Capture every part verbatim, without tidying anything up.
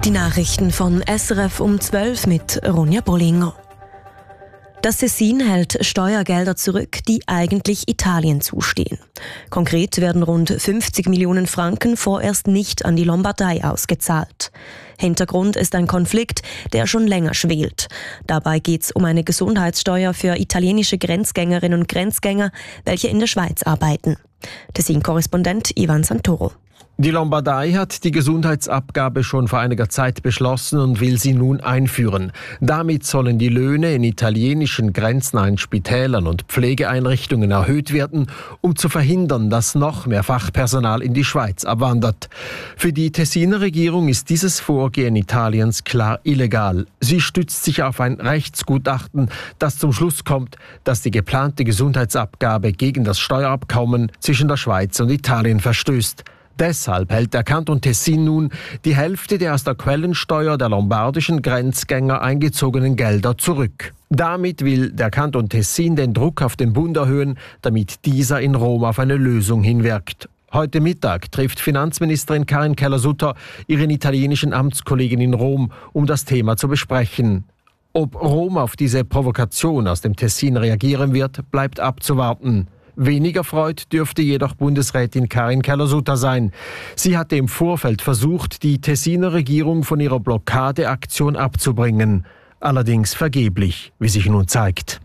Die Nachrichten von S R F um zwölf mit Ronja Bollinger. Das Tessin hält Steuergelder zurück, die eigentlich Italien zustehen. Konkret werden rund fünfzig Millionen Franken vorerst nicht an die Lombardei ausgezahlt. Hintergrund ist ein Konflikt, der schon länger schwelt. Dabei geht es um eine Gesundheitssteuer für italienische Grenzgängerinnen und Grenzgänger, welche in der Schweiz arbeiten. Tessin-Korrespondent Ivan Santoro. Die Lombardei hat die Gesundheitsabgabe schon vor einiger Zeit beschlossen und will sie nun einführen. Damit sollen die Löhne in italienischen grenznahen Spitälern und Pflegeeinrichtungen erhöht werden, um zu verhindern, dass noch mehr Fachpersonal in die Schweiz abwandert. Für die Tessiner Regierung ist dieses Vorgehen Italiens klar illegal. Sie stützt sich auf ein Rechtsgutachten, das zum Schluss kommt, dass die geplante Gesundheitsabgabe gegen das Steuerabkommen zwischen der Schweiz und Italien verstößt. Deshalb hält der Kanton Tessin nun die Hälfte der aus der Quellensteuer der lombardischen Grenzgänger eingezogenen Gelder zurück. Damit will der Kanton Tessin den Druck auf den Bund erhöhen, damit dieser in Rom auf eine Lösung hinwirkt. Heute Mittag trifft Finanzministerin Karin Keller-Sutter ihren italienischen Amtskollegen in Rom, um das Thema zu besprechen. Ob Rom auf diese Provokation aus dem Tessin reagieren wird, bleibt abzuwarten. Weniger freut dürfte jedoch Bundesrätin Karin Keller-Sutter sein. Sie hatte im Vorfeld versucht, die Tessiner Regierung von ihrer Blockadeaktion abzubringen. Allerdings vergeblich, wie sich nun zeigt.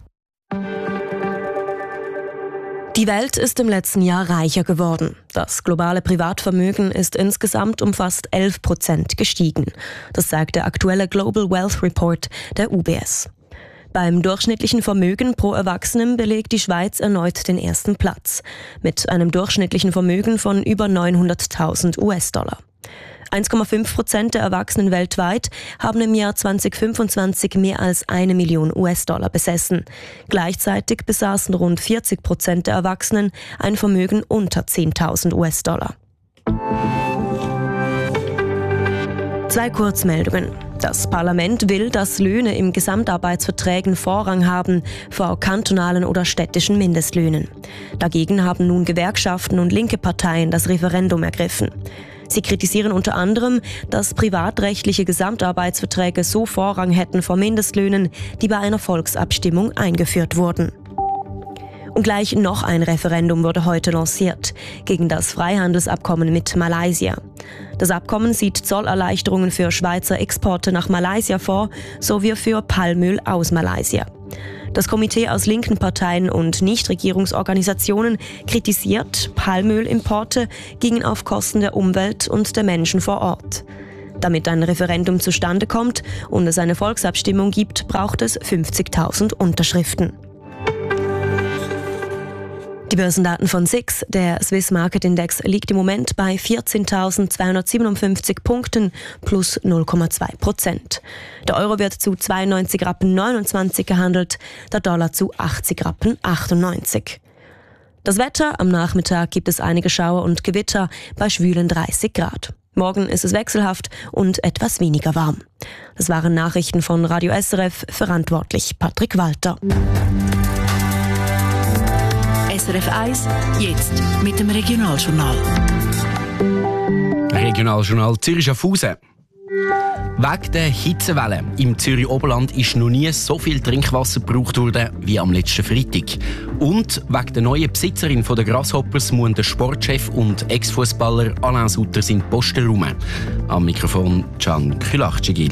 Die Welt ist im letzten Jahr reicher geworden. Das globale Privatvermögen ist insgesamt um fast elf Prozent gestiegen. Das sagt der aktuelle Global Wealth Report der U B S. Beim durchschnittlichen Vermögen pro Erwachsenen belegt die Schweiz erneut den ersten Platz, mit einem durchschnittlichen Vermögen von über neunhunderttausend US-Dollar. eins Komma fünf Prozent der Erwachsenen weltweit haben im Jahr zweitausendfünfundzwanzig mehr als eine Million US-Dollar besessen. Gleichzeitig besaßen rund vierzig Prozent der Erwachsenen ein Vermögen unter zehntausend US-Dollar. Zwei Kurzmeldungen. Das Parlament will, dass Löhne im Gesamtarbeitsverträgen Vorrang haben vor kantonalen oder städtischen Mindestlöhnen. Dagegen haben nun Gewerkschaften und linke Parteien das Referendum ergriffen. Sie kritisieren unter anderem, dass privatrechtliche Gesamtarbeitsverträge so Vorrang hätten vor Mindestlöhnen, die bei einer Volksabstimmung eingeführt wurden. Und gleich noch ein Referendum wurde heute lanciert gegen das Freihandelsabkommen mit Malaysia. Das Abkommen sieht Zollerleichterungen für Schweizer Exporte nach Malaysia vor, sowie für Palmöl aus Malaysia. Das Komitee aus linken Parteien und Nichtregierungsorganisationen kritisiert, Palmölimporte gingen auf Kosten der Umwelt und der Menschen vor Ort. Damit ein Referendum zustande kommt und es eine Volksabstimmung gibt, braucht es fünfzigtausend Unterschriften. Die Börsendaten von S I X, der Swiss Market Index, liegt im Moment bei vierzehntausendzweihundertsiebenundfünfzig Punkten plus null Komma zwei Prozent. Der Euro wird zu zweiundneunzig Rappen neunundzwanzig gehandelt, der Dollar zu achtzig Rappen achtundneunzig. Das Wetter: Am Nachmittag gibt es einige Schauer und Gewitter bei schwülen dreißig Grad. Morgen ist es wechselhaft und etwas weniger warm. Das waren Nachrichten von Radio S R F, verantwortlich Patrick Walter. S R F eins, jetzt mit dem Regionaljournal. Regionaljournal Zürich-Schaffhausen. Wegen der Hitzewelle im Zürich-Oberland ist noch nie so viel Trinkwasser gebraucht worden wie am letzten Freitag. Und wegen der neuen Besitzerin der Grasshoppers muss der Sportchef und Ex-Fußballer Alain Sutter seinen Posten räumen. Am Mikrofon Can Külachcigil.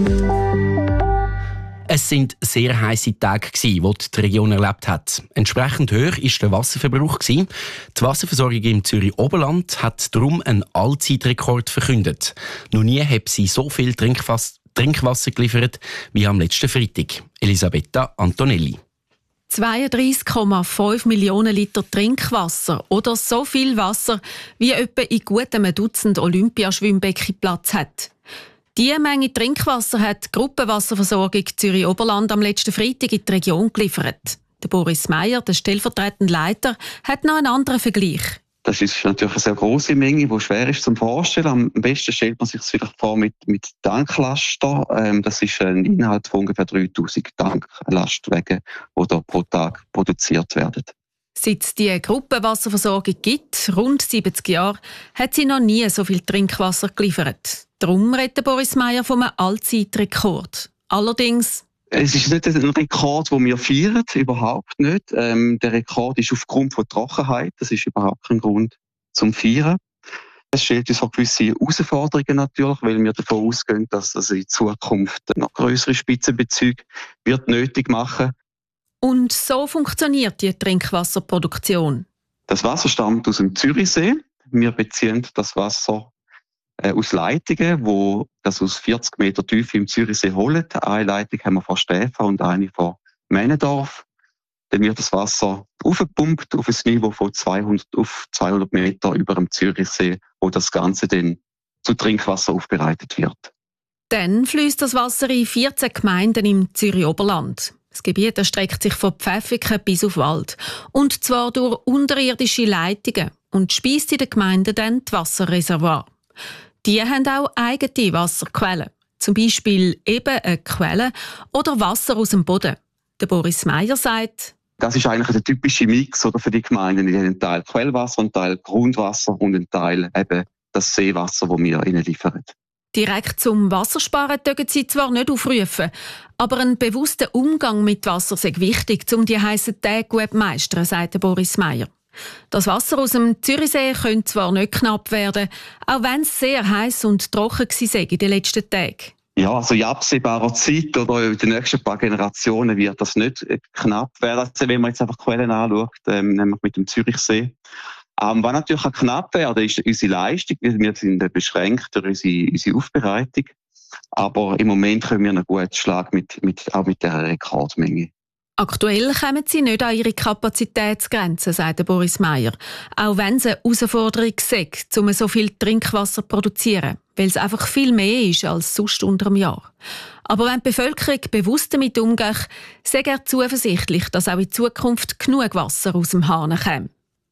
Es sind sehr heisse Tage, die die Region erlebt hat. Entsprechend hoch war der Wasserverbrauch. Die Wasserversorgung im Zürich-Oberland hat darum einen Allzeitrekord verkündet. Noch nie hat sie so viel Trinkwas- Trinkwasser geliefert wie am letzten Freitag. Elisabetta Antonelli. zweiunddreissig Komma fünf Millionen Liter Trinkwasser oder so viel Wasser, wie etwa in gut einem Dutzend Olympiaschwimmbecken Platz hat. Diese Menge Trinkwasser hat die Gruppenwasserversorgung Zürich-Oberland am letzten Freitag in die Region geliefert. Der Boris Meier, der stellvertretende Leiter, hat noch einen anderen Vergleich. Das ist natürlich eine sehr grosse Menge, die schwer ist zum Vorstellen. Am besten stellt man sich es vielleicht vor mit, mit Tanklaster. Ähm, das ist ein Inhalt von ungefähr dreitausend Tanklastwagen, die da pro Tag produziert werden. Seit es die Gruppenwasserversorgung gibt, rund siebzig Jahre, hat sie noch nie so viel Trinkwasser geliefert. Darum redet Boris Meyer von einem Allzeitrekord. Allerdings... Es ist nicht ein Rekord, den wir feiern, überhaupt nicht. Ähm, der Rekord ist aufgrund von Trockenheit. Das ist überhaupt kein Grund zum Feiern. Es stellt uns auch gewisse Herausforderungen natürlich, weil wir davon ausgehen, dass es in Zukunft noch grössere Spitzenbezüge wird nötig machen. Und so funktioniert die Trinkwasserproduktion. Das Wasser stammt aus dem Zürichsee. Wir beziehen das Wasser äh, aus Leitungen, wo das aus vierzig Meter Tiefe im Zürichsee holen. Eine Leitung haben wir von Stäfa und eine von Männendorf. Dann wird das Wasser aufgepumpt auf ein Niveau von zweihundert auf zweihundert Meter über dem Zürichsee, wo das Ganze dann zu Trinkwasser aufbereitet wird. Dann fließt das Wasser in vierzehn Gemeinden im Zürich-Oberland. Das Gebiet erstreckt sich von Pfäffiken bis auf Wald. Und zwar durch unterirdische Leitungen und speist in den Gemeinden dann die Wasserreservoir. Die haben auch eigene Wasserquellen. Zum Beispiel eben eine Quelle oder Wasser aus dem Boden. Der Boris Meyer sagt, das ist eigentlich der typische Mix oder für die Gemeinden. Die haben einen Teil Quellwasser, einen Teil Grundwasser und einen Teil eben das Seewasser, das wir ihnen liefern. Direkt zum Wassersparen dürfen sie zwar nicht aufrufen, aber ein bewusster Umgang mit Wasser ist wichtig, um die heissen Tage gut zu meistern, sagt Boris Meyer. Das Wasser aus dem Zürichsee könnte zwar nicht knapp werden, auch wenn es sehr heiß und trocken war in den letzten Tagen. Ja, also in absehbarer Zeit oder in den nächsten paar Generationen wird das nicht knapp werden, also wenn man jetzt einfach Quellen anschaut, ähm, nämlich mit dem Zürichsee. Ähm, was natürlich auch knapp werden, ist unsere Leistung. Wir sind beschränkt durch unsere, unsere Aufbereitung. Aber im Moment können wir einen guten Schlag mit, mit, auch mit dieser Rekordmenge. Aktuell kommen sie nicht an ihre Kapazitätsgrenzen, sagt Boris Meyer. Auch wenn es eine Herausforderung ist, um so viel Trinkwasser zu produzieren, weil es einfach viel mehr ist als sonst unter dem Jahr. Aber wenn die Bevölkerung bewusst damit umgeht, sei er zuversichtlich, dass auch in Zukunft genug Wasser aus dem Hahn kommt.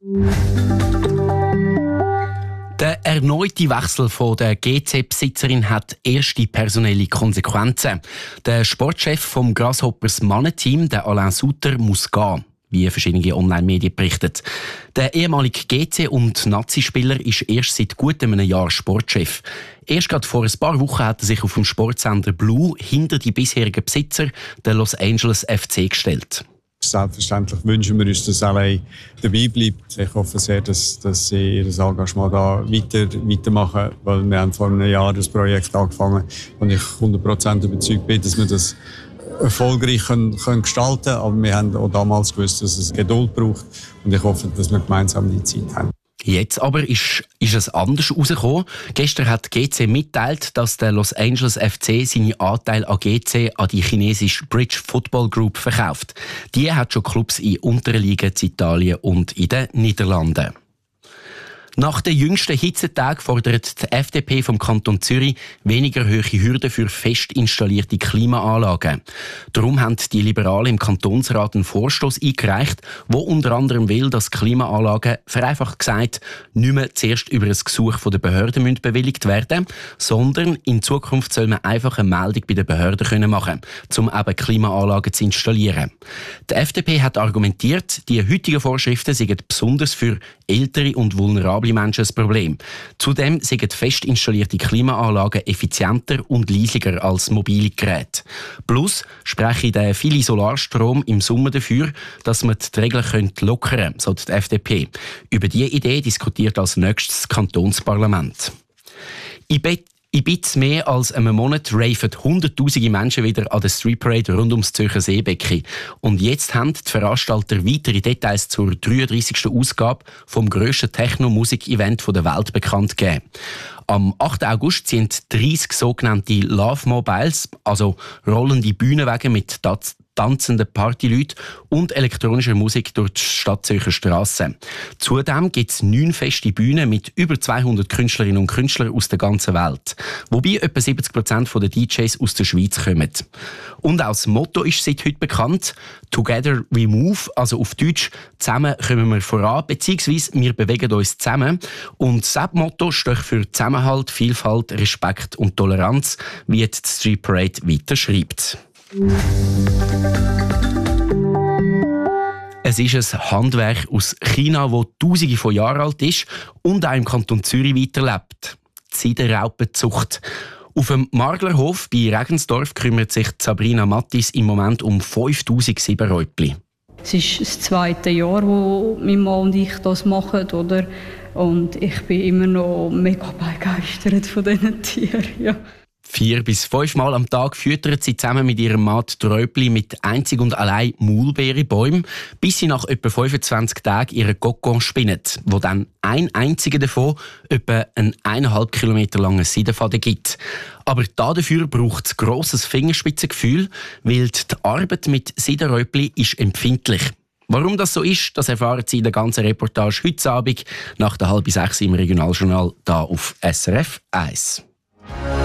Der erneute Wechsel von der G C-Besitzerin hat erste personelle Konsequenzen. Der Sportchef vom Grasshoppers Mannenteam, der Alain Sutter, muss gehen, wie verschiedene Online-Medien berichten. Der ehemalige G C- und Nazi-Spieler ist erst seit gut einem Jahr Sportchef. Erst gerade vor ein paar Wochen hat er sich auf dem Sportsender Blue hinter die bisherigen Besitzer, der Los Angeles F C, gestellt. Selbstverständlich wünschen wir uns, dass L A dabei bleibt. Ich hoffe sehr, dass, dass sie ihr Engagement da weiter, weitermachen, weil wir haben vor einem Jahr das Projekt angefangen und ich hundert Prozent überzeugt bin, dass wir das erfolgreich können, können gestalten können. Aber wir haben auch damals gewusst, dass es Geduld braucht und ich hoffe, dass wir gemeinsam die Zeit haben. Jetzt aber ist, ist es anders herausgekommen. Gestern hat G C mitteilt, dass der Los Angeles F C seine Anteile an G C an die chinesische Bridge Football Group verkauft. Die hat schon Clubs in unteren Ligen in Italien und in den Niederlanden. Nach den jüngsten Hitzetagen fordert die F D P vom Kanton Zürich weniger hohe Hürden für fest installierte Klimaanlagen. Darum haben die Liberalen im Kantonsrat einen Vorstoss eingereicht, wo unter anderem will, dass Klimaanlagen, vereinfacht gesagt, nicht mehr zuerst über ein Gesuch der Behörden müssen bewilligt werden, sondern in Zukunft soll man einfach eine Meldung bei den Behörden machen können, um eben Klimaanlagen zu installieren. Die F D P hat argumentiert, die heutigen Vorschriften seien besonders für ältere und vulnerable Menschen ein Problem. Zudem sind fest installierte Klimaanlagen effizienter und leisiger als mobile Geräte. Plus spreche der viele Solarstrom im Sommer dafür, dass man die Regeln lockern könnte, so die F D P. Über diese Idee diskutiert als nächstes das Kantonsparlament. Ich bet In bisschen mehr als einem Monat raven hunderttausende Menschen wieder an der Street Parade rund ums Zürcher Seebecken. Und jetzt haben die Veranstalter weitere Details zur dreiunddreissigsten Ausgabe vom grössten Techno-Musik-Event der Welt bekannt gegeben. Am achten August sind dreissig sogenannte Love Mobiles, also rollende Bühnenwagen mit tanzenden Partyleuten und elektronischer Musik durch die Stadt Zürcher Strassen. Zudem gibt es neun feste Bühnen mit über zweihundert Künstlerinnen und Künstlern aus der ganzen Welt. Wobei etwa siebzig Prozent der D Js aus der Schweiz kommen. Und auch das Motto ist seit heute bekannt: Together we move, also auf Deutsch «Zusammen kommen wir voran», beziehungsweise «Wir bewegen uns zusammen». Und das Motto steht für Zusammenhalt, Vielfalt, Respekt und Toleranz, wie die Street Parade weiter schreibt. Ein Es ist ein Handwerk aus China, das tausende von Jahren alt ist und auch im Kanton Zürich weiterlebt. Die Seidenraupenzucht. Auf dem Marglerhof bei Regensdorf kümmert sich Sabrina Mattis im Moment um fünftausend Seidenräupli. Es ist das zweite Jahr, wo mein Mann und ich das machen, oder? Und ich bin immer noch mega begeistert von diesen Tieren. Ja. Vier bis fünf Mal am Tag füttert sie zusammen mit ihrem Mann die Räupli mit einzig und allein Maulbeerenbäumen, bis sie nach etwa fünfundzwanzig Tagen ihren Kokon spinnen, wo dann ein einziger davon etwa einen eineinhalb Kilometer langen Seidenfaden gibt. Aber dafür braucht es grosses Fingerspitzengefühl, weil die Arbeit mit Seidenräupli ist empfindlich. Warum das so ist, das erfahren Sie in der ganzen Reportage heute Abend nach der halb sechs im Regionaljournal hier auf S R F eins.